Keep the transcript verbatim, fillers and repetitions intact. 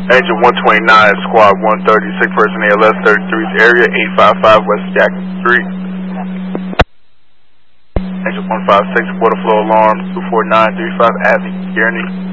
Agent one twenty-nine, Squad one thirty-six, person A L S thirty-three's area, eight five five West Jackson Street. Agent one five six, water flow alarm, two four nine three five Avenue, Kearney.